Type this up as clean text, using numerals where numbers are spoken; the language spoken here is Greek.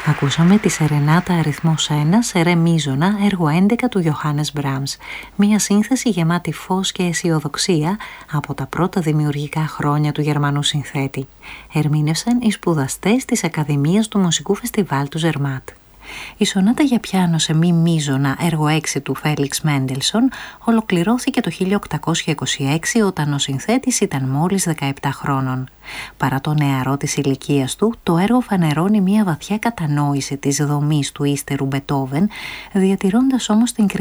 Ακούσαμε τη Σερενάτα αριθμός 1 σε ρε μίζωνα, έργο 11 του Γιωχάνες Μπραμς. Μία σύνθεση γεμάτη φως και αισιοδοξία από τα πρώτα δημιουργικά χρόνια του Γερμανού συνθέτη. Ερμήνευσαν οι σπουδαστές της Ακαδημίας του Μουσικού Φεστιβάλ του Ζερμάτ. Η σονάτα για πιάνο σε μη μίζωνα, έργο 6 του Φέλιξ Μέντελσον, ολοκληρώθηκε το 1826 όταν ο συνθέτης ήταν μόλις 17 χρόνων. Παρά το νεαρό της ηλικίας του, το έργο φανερώνει μια βαθιά κατανόηση της δομής του ύστερου Μπετόβεν, διατηρώντας όμως την